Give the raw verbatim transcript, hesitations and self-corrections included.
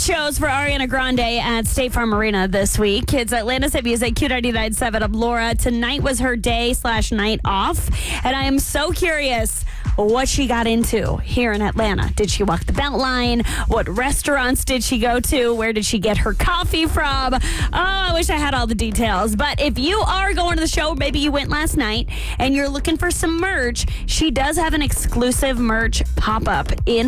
shows for Ariana Grande at State Farm Arena this week. It's Atlanta's Hit Music, Q ninety-nine point seven. I'm Laura. Tonight was her day slash night off, and I am so curious what she got into here in Atlanta. Did she walk the Beltline? What restaurants did she go to? Where did she get her coffee from? Oh, I wish I had all the details. But if you are going to the show, maybe you went last night, and you're looking for some merch, she does have an exclusive merch pop-up in